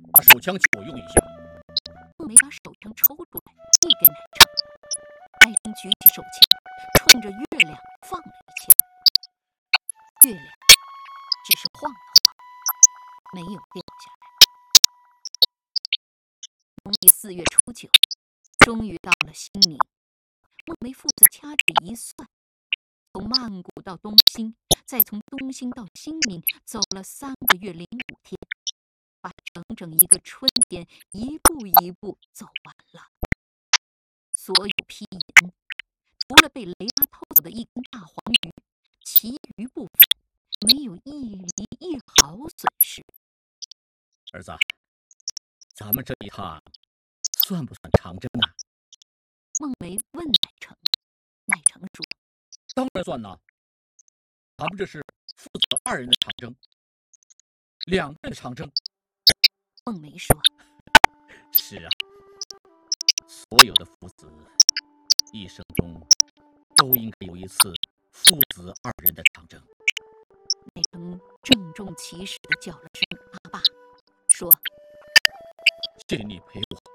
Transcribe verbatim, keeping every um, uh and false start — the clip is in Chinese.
把手枪借我用一下。 孟梅把手枪抽出来，递给乃成。乃成举起手枪，冲着月亮放了一枪。月亮只是晃了晃，没有掉下来。农历四月初九，终于到了新宁。孟梅父子掐指一算，从曼谷到东兴，再从东兴到新宁，走了三个月零五天，把整整一个春天一步一步走完了。所有批银，除了被雷拉偷走的一根大黄鱼，其余部分没有一厘一毫损失。 儿子，咱们这一趟算不算长征啊？ 孟梅问乃成，乃成说：“ 当然算呐，咱们这是父子二人的长征，两个人的长征。” 孟梅说：“ 是啊，所有的父子一生中都应该有一次父子二人的长征。” 乃成郑重其事地叫了声“阿爸”，说：“ 谢谢你陪我